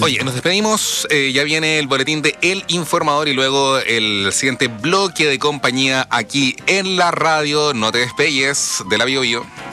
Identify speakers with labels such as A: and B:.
A: Oye, nos despedimos, ya viene el boletín de El Informador y luego el siguiente bloque de compañía aquí en la radio. No te despegues de la Bio Bio.